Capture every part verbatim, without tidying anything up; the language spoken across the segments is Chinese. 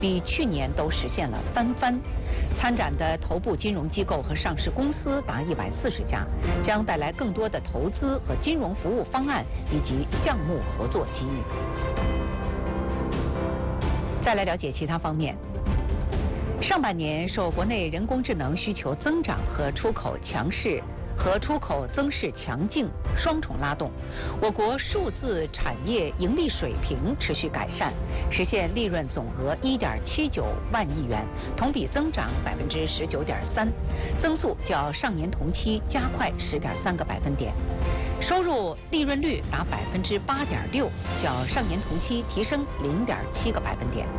比去年都实现了翻番。参展的头部金融机构和上市公司达一百四十家，将带来更多的投资和金融服务方案以及项目合作机遇。再来了解其他方面。上半年受国内人工智能需求增长和出口强势和出口增势强劲双重拉动，我国数字产业盈利水平持续改善，实现利润总额一点七九万亿元，同比增长百分之十九点三，增速较上年同期加快十点三个百分点。收入利润率达百分之八点六，较上年同期提升零点七个百分点。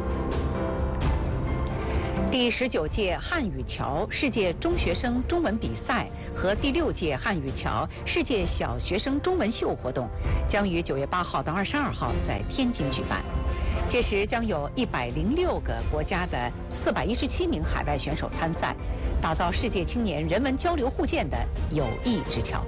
第十九届汉语桥世界中学生中文比赛和第六届汉语桥世界小学生中文秀活动将于九月八号到二十二号在天津举办。届时将有一百零六个国家的四百一十七名海外选手参赛，打造世界青年人文交流互鉴的友谊之桥。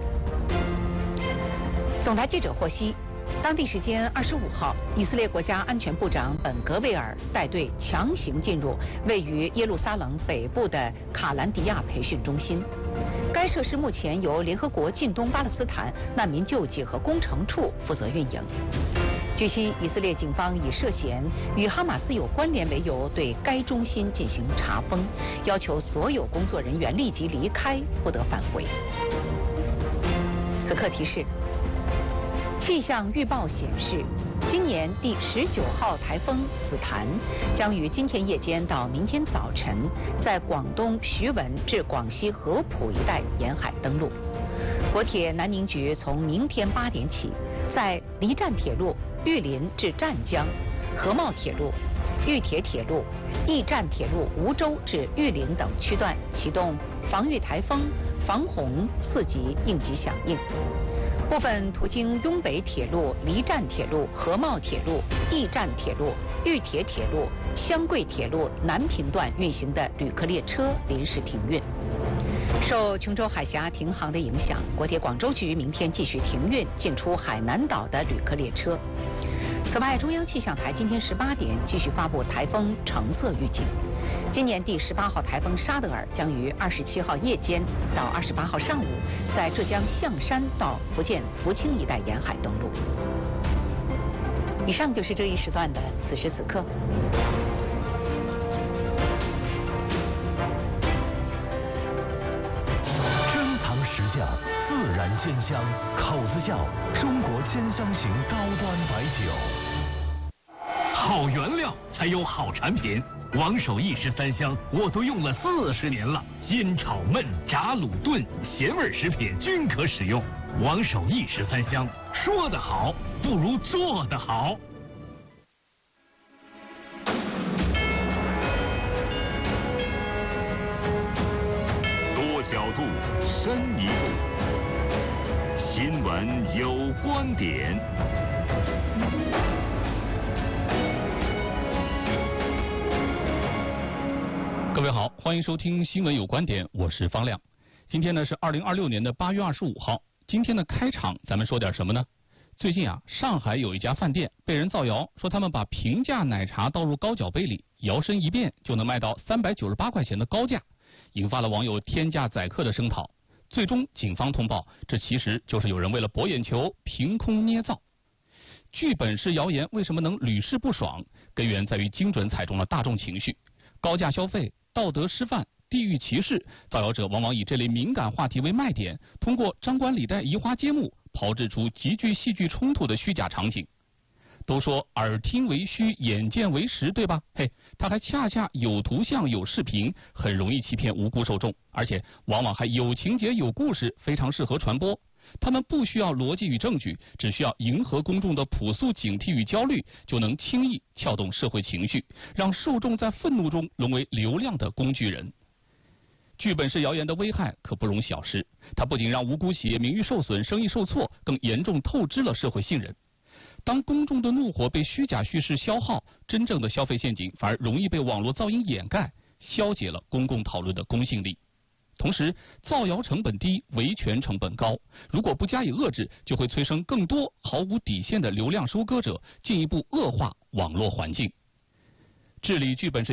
总台记者获悉，当地时间二十五号，以色列国家安全部长本格维尔带队强行进入位于耶路撒冷北部的卡兰迪亚培训中心。该设施目前由联合国近东巴勒斯坦难民救济和工程处负责运营。据悉，以色列警方以涉嫌与哈马斯有关联为由，对该中心进行查封，要求所有工作人员立即离开，不得返回。此刻提示。气象预报显示，今年第十九号台风紫檀将于今天夜间到明天早晨，在广东徐闻至广西合浦一带沿海登陆。国铁南宁局从明天八点起，在离站铁路玉林至湛江、合茂铁路、玉铁铁路、驿站铁路梧州至玉林等区段启动防御台风、防洪四级应急响应。部分途经雍北铁路、离站铁路、合茂铁路、驿站铁路、玉铁铁路、湘桂铁路南平段运行的旅客列车临时停运。受琼州海峡停航的影响，国铁广州局明天继续停运进出海南岛的旅客列车。此外，中央气象台今天十八点继续发布台风橙色预警。今年第十八号台风沙德尔将于二十七号夜间到二十八号上午，在浙江象山到福建福清一带沿海登陆。以上就是这一时段的此时此刻。 珍藏石酱，自然鲜香，口子窖中国鲜香型高端白酒。好原料才有好产品。王守义十三香我都用了四十年了，煎炒焖炸卤炖咸味食品均可使用。王守义十三香，说得好不如做得好。多角度，深一度，新闻有观点。各位好，欢迎收听新闻有观点，我是方亮。今天呢是二零二六年的八月二十五号。今天的开场咱们说点什么呢？最近啊，上海有一家饭店被人造谣，说他们把平价奶茶倒入高脚杯里，摇身一变就能卖到三百九十八块钱的高价，引发了网友天价宰客的声讨。最终警方通报，这其实就是有人为了博眼球凭空捏造。剧本式谣言为什么能屡试不爽？根源在于精准踩中了大众情绪。高价消费、道德失范、地域歧视，造谣者往往以这类敏感话题为卖点，通过张冠李戴、移花接木，炮制出极具戏剧冲突的虚假场景。都说耳听为虚，眼见为实，对吧？嘿，它还恰恰有图像、有视频，很容易欺骗无辜受众，而且往往还有情节、有故事，非常适合传播。他们不需要逻辑与证据，只需要迎合公众的朴素警惕与焦虑，就能轻易撬动社会情绪，让受众在愤怒中沦为流量的工具人。剧本式谣言的危害可不容小视，它不仅让无辜企业名誉受损、生意受挫，更严重透支了社会信任。当公众的怒火被虚假叙事消耗，真正的消费陷阱反而容易被网络噪音掩盖，消解了公共讨论的公信力。同时，造谣成本低，维权成本高，如果不加以遏制，就会催生更多毫无底线的流量收割者，进一步恶化网络环境。 智利剧本是